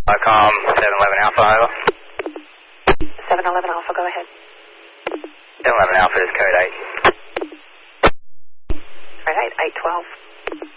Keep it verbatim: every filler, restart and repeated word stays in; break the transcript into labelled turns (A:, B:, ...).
A: Com seven eleven Alpha, over.
B: seven eleven Alpha, go ahead.
A: seven eleven Alpha is code eight.
B: Code eight, eight twelve.